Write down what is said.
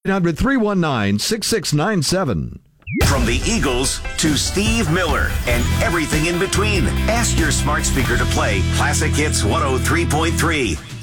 1-800-319-6697. From the Eagles to Steve Miller and everything in between. Ask your smart speaker to play Classic Hits 103.3.